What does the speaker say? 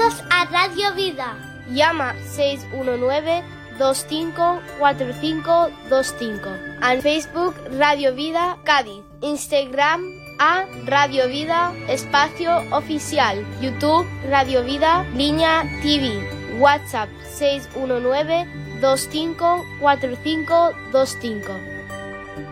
Bienvenidos a Radio Vida. Llama 619-254525. En Facebook Radio Vida Cádiz. Instagram a Radio Vida Espacio Oficial. YouTube Radio Vida Línea TV. WhatsApp 619-254525.